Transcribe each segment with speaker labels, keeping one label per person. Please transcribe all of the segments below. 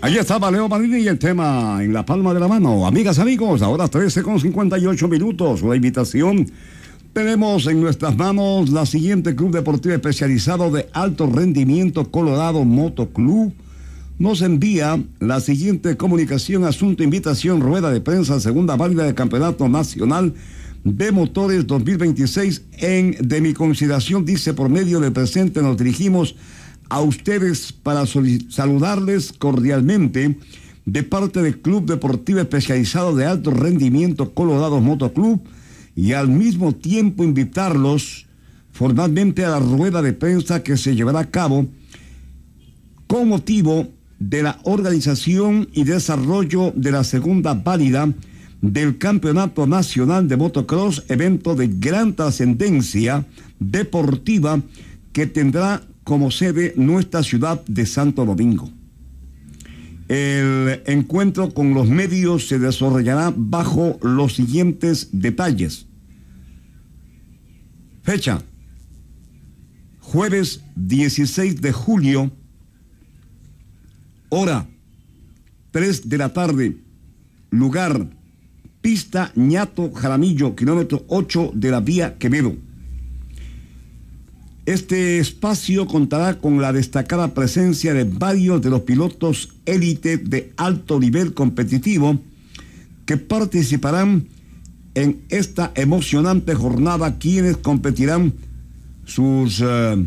Speaker 1: Ahí estaba Leo Marini y el tema en la palma de la mano. Amigas, amigos, ahora 13:58. La invitación. Tenemos en nuestras manos la siguiente club deportivo especializado de alto rendimiento, Colorado Motoclub. Nos envía la siguiente comunicación, asunto, invitación, rueda de prensa, segunda válida del Campeonato Nacional de Motores 2026. De mi consideración, dice, por medio del presente nos dirigimos a ustedes para saludarles cordialmente de parte del Club Deportivo Especializado de Alto Rendimiento Colorado Motoclub y al mismo tiempo invitarlos formalmente a la rueda de prensa que se llevará a cabo con motivo de la organización y desarrollo de la segunda válida del Campeonato Nacional de Motocross, evento de gran trascendencia deportiva que tendrá como sede nuestra ciudad de Santo Domingo. El encuentro con los medios se desarrollará bajo los siguientes detalles. Fecha: jueves 16 de julio, hora 3 de la tarde, lugar pista Ñato Jaramillo, kilómetro 8 de la vía Quevedo. Este espacio contará con la destacada presencia de varios de los pilotos élite de alto nivel competitivo que participarán en esta emocionante jornada, quienes competirán sus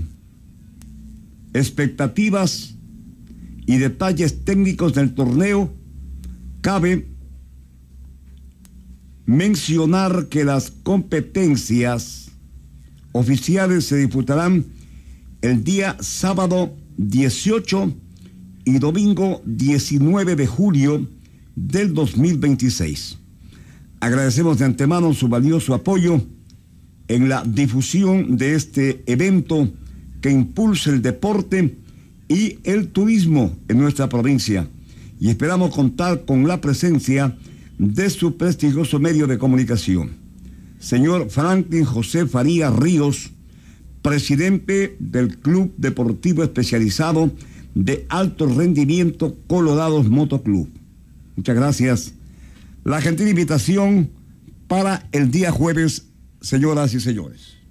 Speaker 1: expectativas y detalles técnicos del torneo. Cabe mencionar que las competencias oficiales se disputarán el día sábado 18 y domingo 19 de julio del 2026. Agradecemos de antemano su valioso apoyo en la difusión de este evento que impulsa el deporte y el turismo en nuestra provincia, y esperamos contar con la presencia de su prestigioso medio de comunicación. Señor Franklin José Farías Ríos, presidente del Club Deportivo Especializado de Alto Rendimiento Colorado Motoclub. Muchas gracias. La gentil invitación para el día jueves, señoras y señores.